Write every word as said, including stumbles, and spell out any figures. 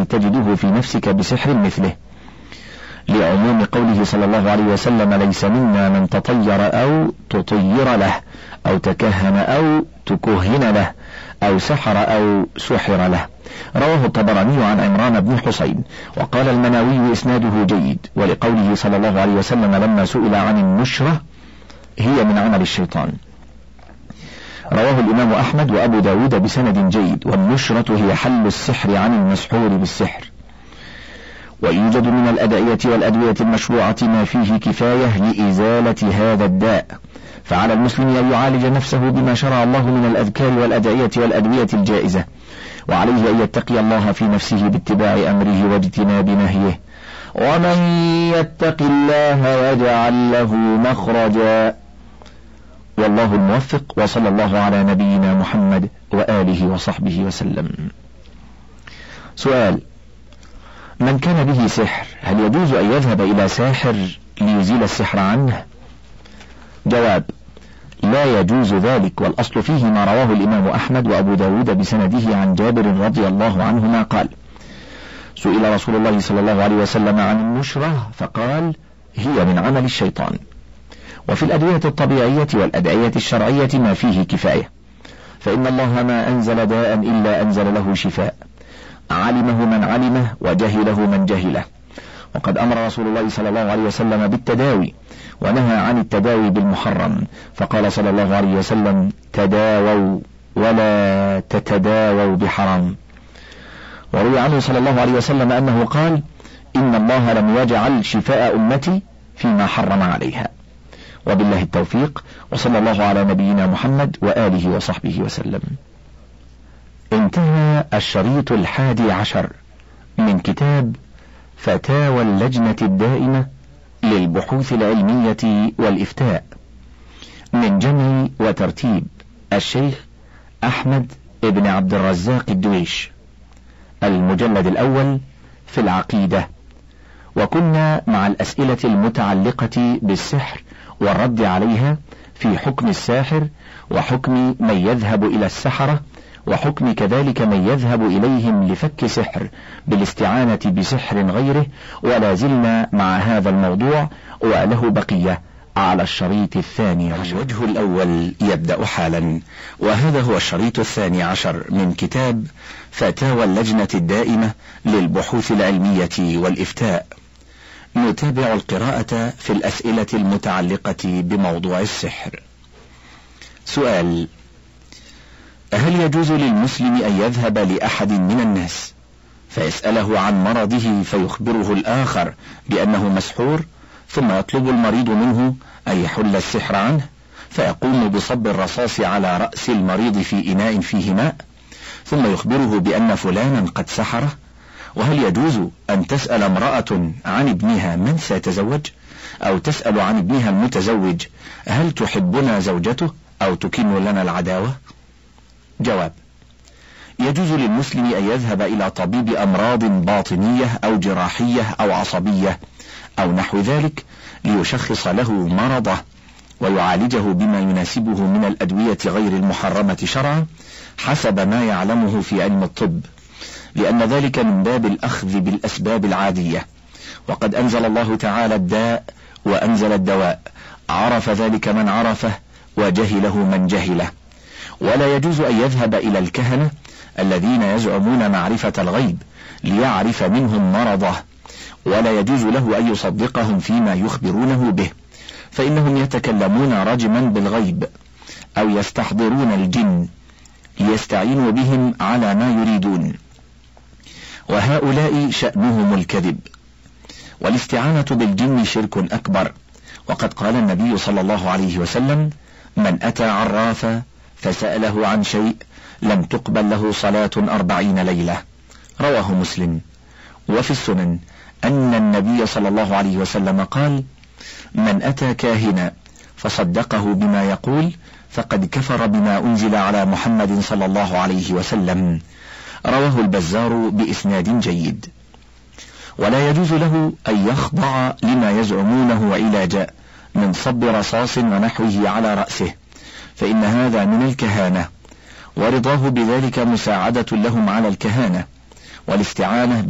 تجده في نفسك بسحر مثله، لعموم قوله صلى الله عليه وسلم: ليس منا من تطير أو تطير له أو تكهن أو تكهن له أو سحر أو سحر له. رواه الطبراني عن عمران بن حسين. وقال المناوي: إسناده جيد. ولقوله صلى الله عليه وسلم لما سئل عن النشرة: هي من عمل الشيطان. رواه الإمام أحمد وأبو داود بسند جيد. والنشرة هي حل السحر عن المسحور بالسحر. ويوجد من الأدعية والأدوية المشروعة ما فيه كفاية لإزالة هذا الداء، فعلى المسلم أن يعالج نفسه بما شرع الله من الأذكار والأدعية والأدوية الجائزة، وعليه أن يتقي الله في نفسه باتباع أمره واجتناب نهيه. ومن يتق الله يجعل له مخرجا. والله الموفق، وصلى الله على نبينا محمد وآله وصحبه وسلم. سؤال: من كان به سحر هل يجوز أن يذهب إلى ساحر ليزيل السحر عنه؟ جواب: لا يجوز ذلك، والأصل فيه ما رواه الإمام أحمد وأبو داود بسنده عن جابر رضي الله عنهما قال: سئل رسول الله صلى الله عليه وسلم عن النشرة فقال: هي من عمل الشيطان. وفي الأدوية الطبيعية والأدعية الشرعية ما فيه كفاية، فإن الله ما أنزل داء إلا أنزل له شفاء، علمه من علمه وجهله من جهله. وقد أمر رسول الله صلى الله عليه وسلم بالتداوي، ونهى عن التداوي بالمحرم، فقال صلى الله عليه وسلم: تداووا ولا تتداووا بحرام. وروي عنه صلى الله عليه وسلم أنه قال: إن الله لم يجعل شفاء أمتي فيما حرم عليها. وبالله التوفيق، وصلى الله على نبينا محمد وآله وصحبه وسلم. انتهى الشريط الحادي عشر من كتاب فتاوى اللجنة الدائمة للبحوث العلمية والإفتاء، من جمع وترتيب الشيخ أحمد ابن عبد الرزاق الدويش، المجلد الأول في العقيدة. وكنا مع الأسئلة المتعلقة بالسحر والرد عليها في حكم الساحر، وحكم من يذهب إلى السحرة، وحكم كذلك من يذهب إليهم لفك سحر بالاستعانة بسحر غيره. ولا زلنا مع هذا الموضوع وله بقية على الشريط الثاني عشر. الوجه الأول يبدأ حالا، وهذا هو الشريط الثاني عشر من كتاب فتاوى اللجنة الدائمة للبحوث العلمية والإفتاء. نتابع القراءة في الأسئلة المتعلقة بموضوع السحر. سؤال: هل يجوز للمسلم أن يذهب لأحد من الناس فيسأله عن مرضه فيخبره الآخر بأنه مسحور، ثم يطلب المريض منه أن يحل السحر عنه، فيقوم بصب الرصاص على رأس المريض في إناء فيه ماء، ثم يخبره بأن فلانا قد سحره؟ وهل يجوز أن تسأل امرأة عن ابنها من سيتزوج، أو تسأل عن ابنها المتزوج هل تحبنا زوجته أو تكن لنا العداوة؟ جواب: يجوز للمسلم أن يذهب إلى طبيب أمراض باطنية أو جراحية أو عصبية أو نحو ذلك ليشخص له مرضه ويعالجه بما يناسبه من الأدوية غير المحرمة شرعا حسب ما يعلمه في علم الطب، لأن ذلك من باب الأخذ بالأسباب العادية. وقد أنزل الله تعالى الداء وأنزل الدواء، عرف ذلك من عرفه وجهله من جهله. ولا يجوز أن يذهب إلى الكهنة الذين يزعمون معرفة الغيب ليعرف منهم مرضه، ولا يجوز له أن يصدقهم فيما يخبرونه به، فإنهم يتكلمون رجما بالغيب أو يستحضرون الجن ليستعينوا بهم على ما يريدون، وهؤلاء شأنهم الكذب. والاستعانة بالجن شرك أكبر، وقد قال النبي صلى الله عليه وسلم: من أتى عرافا فسأله عن شيء لم تقبل له صلاة أربعين ليلة. رواه مسلم. وفي السنن أن النبي صلى الله عليه وسلم قال: من أتى كاهنا فصدقه بما يقول فقد كفر بما أنزل على محمد صلى الله عليه وسلم. رواه البزار بإسناد جيد. ولا يجوز له أن يخضع لما يزعمونه علاجا من صب رصاص ونحوه على رأسه، فإن هذا من الكهانة، ورضاه بذلك مساعدة لهم على الكهانة والاستعانة